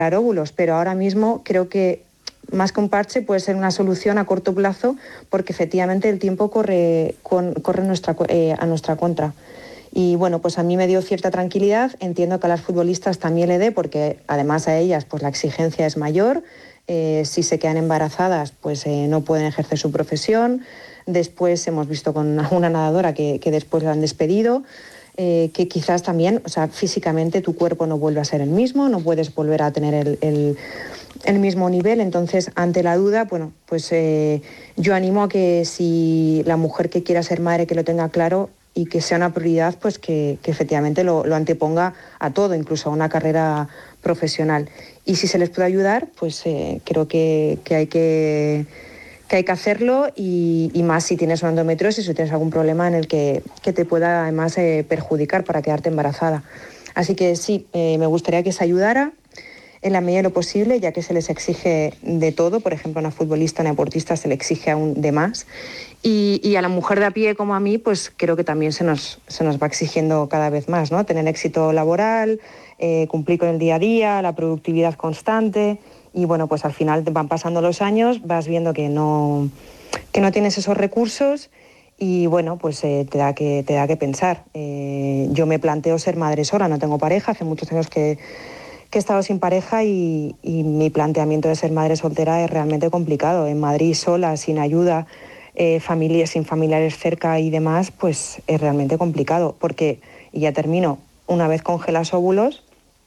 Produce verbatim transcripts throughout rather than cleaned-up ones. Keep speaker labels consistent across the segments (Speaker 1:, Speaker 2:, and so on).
Speaker 1: óvulos, pero ahora mismo creo que más que un parche puede ser una solución a corto plazo, porque efectivamente el tiempo corre, con, corre nuestra, eh, a nuestra contra. Y bueno, pues a mí me dio cierta tranquilidad. Entiendo que a las futbolistas también le dé, porque además a ellas pues la exigencia es mayor. Eh, si se quedan embarazadas, pues eh, no pueden ejercer su profesión. Después hemos visto con una nadadora que, que después la han despedido. Eh, que quizás también, o sea, físicamente tu cuerpo no vuelve a ser el mismo, no puedes volver a tener el, el, el mismo nivel. Entonces, ante la duda, bueno, pues eh, yo animo a que si la mujer que quiera ser madre, que lo tenga claro y que sea una prioridad, pues que, que efectivamente lo, lo anteponga a todo, incluso a una carrera profesional. Y si se les puede ayudar, pues eh, creo que, que hay que... que hay que hacerlo, y, y más si tienes una endometriosis o tienes algún problema en el que, que te pueda además eh, perjudicar para quedarte embarazada. Así que sí, eh, me gustaría que se ayudara en la medida de lo posible, ya que se les exige de todo. Por ejemplo, a una futbolista, a una deportista se le exige aún de más. Y, y a la mujer de a pie como a mí, pues creo que también se nos, se nos va exigiendo cada vez más, ¿no? Tener éxito laboral, eh, cumplir con el día a día, la productividad constante. Y bueno, pues al final van pasando los años, vas viendo que no, que no tienes esos recursos y bueno, pues eh, te da que, te da que pensar. Eh, yo me planteo ser madre sola, no tengo pareja, hace muchos años que, que he estado sin pareja y, y mi planteamiento de ser madre soltera es realmente complicado. En Madrid sola, sin ayuda, eh, familia, sin familiares cerca y demás, pues es realmente complicado porque, y ya termino, una vez congelas óvulos,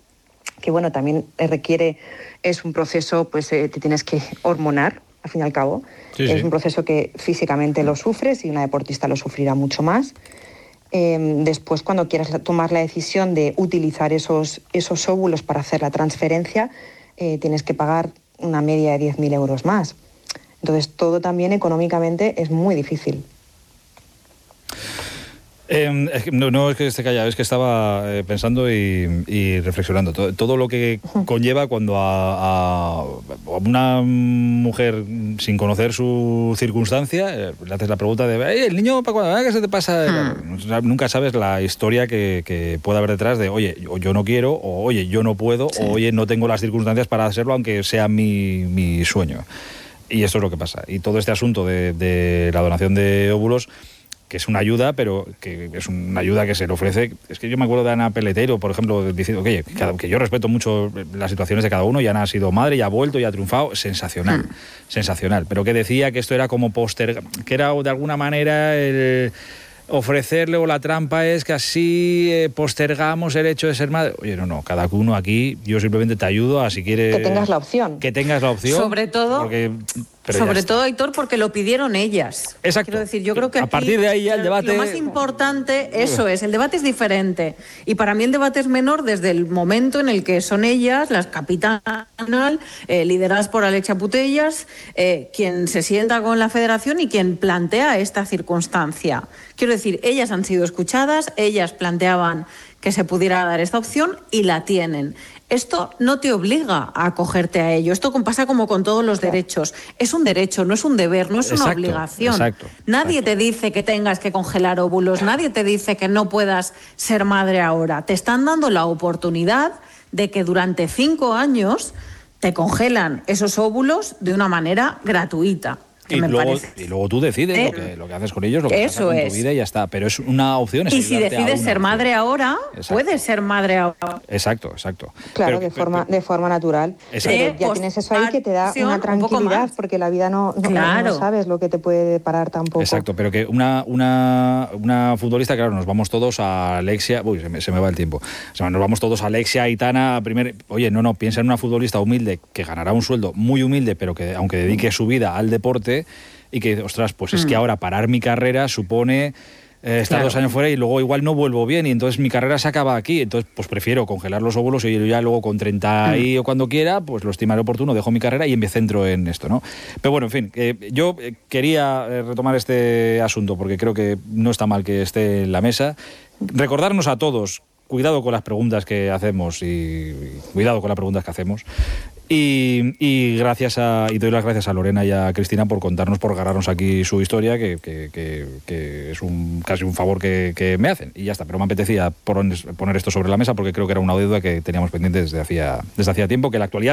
Speaker 1: que bueno, también requiere, es un proceso, pues eh, te tienes que hormonar, al fin y al cabo. Sí, es sí. un proceso que físicamente lo sufres y una deportista lo sufrirá mucho más. Eh, después, cuando quieras tomar la decisión de utilizar esos, esos óvulos para hacer la transferencia, eh, tienes que pagar una media de diez mil euros más. Entonces, todo también económicamente es muy difícil.
Speaker 2: Eh, es que, no, no es que esté callado, es que estaba eh, pensando y, y reflexionando todo, todo lo que conlleva cuando a, a una mujer sin conocer su circunstancia eh, le haces la pregunta de hey, el niño para cuando ¿qué se te pasa? Hmm. Nunca sabes la historia que, que puede haber detrás de oye, yo no quiero, o oye, yo no puedo, sí. o oye, no tengo las circunstancias para hacerlo aunque sea mi, mi sueño. Y eso es lo que pasa. Y todo este asunto de, de la donación de óvulos, que es una ayuda, pero que es una ayuda que se le ofrece. Es que yo me acuerdo de Ana Peleteiro, por ejemplo, diciendo que, oye, que yo respeto mucho las situaciones de cada uno, y Ana ha sido madre, y ha vuelto, y ha triunfado, sensacional, mm. sensacional. Pero que decía que esto era como postergar, que era de alguna manera el ofrecerle, o la trampa es que así eh, postergamos el hecho de ser madre. Oye, no, no, cada uno aquí, yo simplemente te ayudo a si quieres...
Speaker 1: Que tengas la opción.
Speaker 2: Que tengas la opción.
Speaker 3: Sobre todo...
Speaker 2: Porque,
Speaker 3: Sobre todo, Aitor, porque lo pidieron ellas.
Speaker 2: Exacto.
Speaker 3: Quiero decir, yo creo que
Speaker 2: a
Speaker 3: aquí,
Speaker 2: partir de ahí ya el debate...
Speaker 3: Lo más importante, eso es, el debate es diferente. Y para mí el debate es menor desde el momento en el que son ellas, las capitanas, eh, lideradas por Alexia Putellas, eh, quien se sienta con la federación y quien plantea esta circunstancia. Quiero decir, ellas han sido escuchadas, ellas planteaban que se pudiera dar esta opción y la tienen. Esto no te obliga a acogerte a ello. Esto pasa como con todos los derechos. Es un derecho, no es un deber, no es una exacto, obligación.
Speaker 2: Exacto,
Speaker 3: nadie
Speaker 2: exacto.
Speaker 3: te dice que tengas que congelar óvulos, nadie te dice que no puedas ser madre ahora. Te están dando la oportunidad de que durante cinco años te congelan esos óvulos de una manera gratuita.
Speaker 2: Y luego, y luego tú decides eh, lo, que, lo que haces con ellos, lo que
Speaker 3: eso
Speaker 2: haces con
Speaker 3: es.
Speaker 2: tu vida y ya está. Pero es una opción. Es
Speaker 3: y si decides ser madre ahora, exacto. puedes ser madre ahora.
Speaker 2: Exacto, exacto.
Speaker 1: Claro,
Speaker 2: pero,
Speaker 1: de,
Speaker 2: pero,
Speaker 1: forma,
Speaker 2: pero,
Speaker 1: de forma natural.
Speaker 2: Exacto.
Speaker 1: Pero ya tienes eso ahí que te da una tranquilidad, un porque la vida no, no, claro. no sabes lo que te puede deparar tampoco.
Speaker 2: Exacto, pero que una, una, una futbolista, claro, nos vamos todos a Alexia... Uy, se me, se me va el tiempo. O sea, nos vamos todos a Alexia, Aitana... Primer, oye, no, no, piensa en una futbolista humilde que ganará un sueldo muy humilde, pero que aunque dedique su vida al deporte... Y que, ostras, pues mm. es que ahora parar mi carrera supone eh, estar claro. dos años fuera y luego igual no vuelvo bien y entonces mi carrera se acaba aquí. Entonces, pues prefiero congelar los óvulos y ya luego con treinta mm. y o cuando quiera, pues lo estimaré oportuno, dejo mi carrera y me centro en esto, ¿no? Pero bueno, en fin, eh, yo quería retomar este asunto porque creo que no está mal que esté en la mesa. Recordarnos a todos cuidado con las preguntas que hacemos y cuidado con las preguntas que hacemos. Y, y gracias a y doy las gracias a Lorena y a Cristina por contarnos, por agarrarnos aquí su historia, que, que, que, que es un casi un favor que, que me hacen. Y ya está, pero me apetecía poner esto sobre la mesa porque creo que era una deuda que teníamos pendiente desde hacía, desde hacía tiempo, que la actualidad